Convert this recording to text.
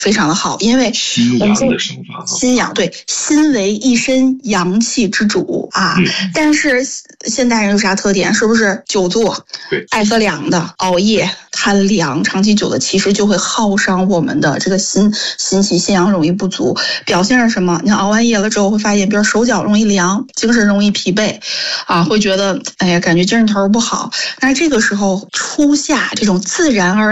非常的好，因为心阳的生发， 心阳，对，心为一身阳气之主啊。但是现代人有啥特点？是不是久坐， 对， 爱喝凉的，熬夜，贪凉，长期久的其实就会耗伤我们的这个心气，心阳容易不足。表现是什么？你熬完夜了之后会发现，比如手脚容易凉，精神容易疲惫啊，会觉得哎呀感觉精神头不好。那这个时候初夏这种自然而